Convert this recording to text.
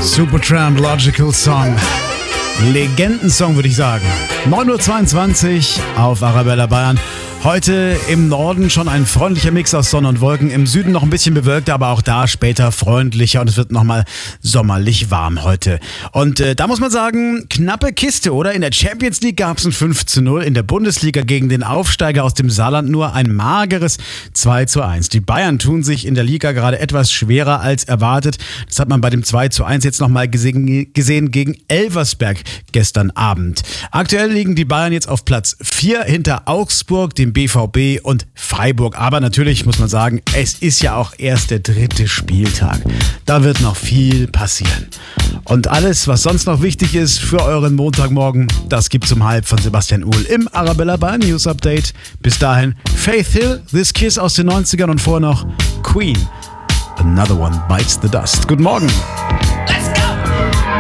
Supertramp, Logical Song. Legendensong, würde ich sagen. 9.22 Uhr auf Arabella Bayern. Heute im Norden schon ein freundlicher Mix aus Sonne und Wolken. Im Süden noch ein bisschen bewölkt, aber auch da später freundlicher und es wird nochmal sommerlich warm heute. Und da muss man sagen, knappe Kiste, oder? In der Champions League gab es ein 5:0, in der Bundesliga gegen den Aufsteiger aus dem Saarland nur ein mageres 2:1. Die Bayern tun sich in der Liga gerade etwas schwerer als erwartet. Das hat man bei dem 2:1 jetzt nochmal gesehen gegen Elversberg gestern Abend. Aktuell liegen die Bayern jetzt auf Platz 4 hinter Augsburg, dem BVB und Freiburg. Aber natürlich muss man sagen, es ist ja auch erst der 3. Spieltag. Da wird noch viel passieren. Und alles, was sonst noch wichtig ist für euren Montagmorgen, das gibt's um 12:30 von Sebastian Uhl im Arabella Bayern News Update. Bis dahin Faith Hill, This Kiss aus den 90ern und vorher noch Queen. Another One Bites the Dust. Guten Morgen.